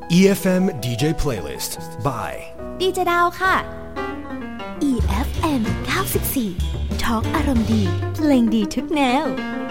EFM DJ Playlist by ดีเจดาวค่ะ EFM 94 ทอล์กอารมณ์ดีเพลงดีทุกแนว